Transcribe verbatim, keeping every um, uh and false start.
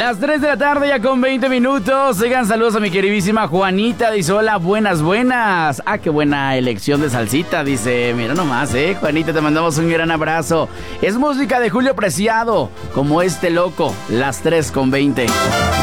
Las tres de la tarde ya con veinte minutos. Oigan, saludos a mi queridísima Juanita. Dice, hola, buenas, buenas. Ah, qué buena elección de salsita. Dice, mira nomás, eh. Juanita, te mandamos un gran abrazo. Es música de Julio Preciado, como este loco. Las tres con veinte.